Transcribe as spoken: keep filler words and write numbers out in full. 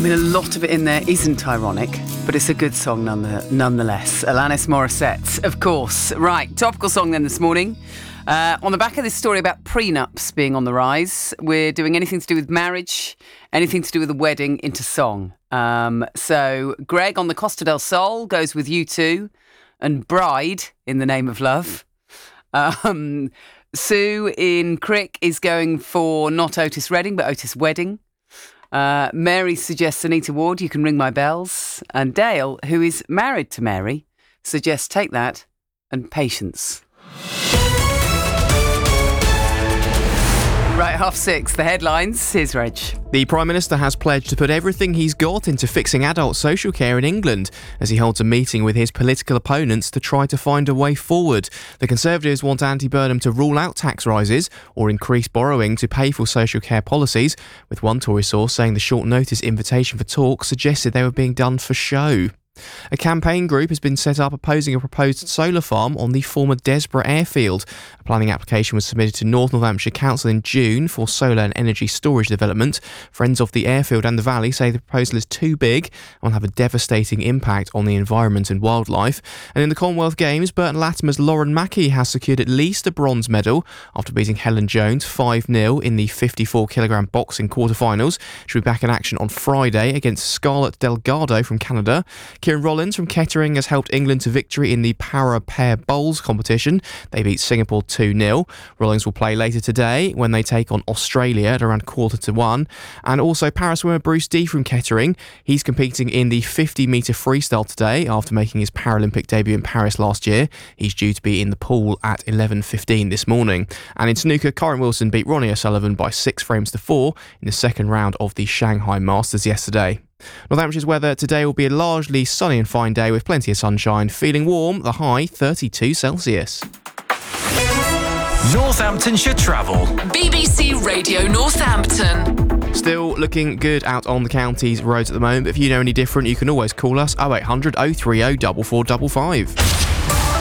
mean, a lot of it in there isn't ironic, but it's a good song none- nonetheless. Alanis Morissette, of course. Right, topical song then this morning. Uh, on the back of this story about prenups being on the rise, we're doing anything to do with marriage, anything to do with a wedding into song. Um, so Greg on the Costa del Sol goes with U two and Bride in the Name of Love. Um, Sue in Crick is going for not Otis Redding, but Otis Wedding. Uh, Mary suggests Anita Ward, You Can Ring My Bells. And Dale, who is married to Mary, suggests Take That and Patience. Right, half six, the headlines. Here's Reg. The Prime Minister has pledged to put everything he's got into fixing adult social care in England as he holds a meeting with his political opponents to try to find a way forward. The Conservatives want Andy Burnham to rule out tax rises or increase borrowing to pay for social care policies, with one Tory source saying the short notice invitation for talk suggested they were being done for show. A campaign group has been set up opposing a proposed solar farm on the former Desborough airfield. A planning application was submitted to North Northamptonshire Council in June for solar and energy storage development. Friends of the airfield and the valley say the proposal is too big and will have a devastating impact on the environment and wildlife. And in the Commonwealth Games, Burton Latimer's Lauren Mackey has secured at least a bronze medal after beating Helen Jones five nil in the fifty-four kilogram boxing quarterfinals. She'll be back in action on Friday against Scarlett Delgado from Canada. Kieran Rollins from Kettering has helped England to victory in the Para Pair Bowls competition. They beat Singapore two nil. Rollins will play later today when they take on Australia at around quarter to one. And also para swimmer Bruce D from Kettering. He's competing in the fifty metre freestyle today after making his Paralympic debut in Paris last year. He's due to be in the pool at eleven fifteen this morning. And in snooker, Corinne Wilson beat Ronnie O'Sullivan by six frames to four in the second round of the Shanghai Masters yesterday. Northamptonshire weather today will be a largely sunny and fine day with plenty of sunshine, feeling warm, the high thirty-two Celsius. Northamptonshire Travel. B B C Radio Northampton. Still looking good out on the county's roads at the moment, but if you know any different, you can always call us oh eight hundred, oh three oh, four four five five.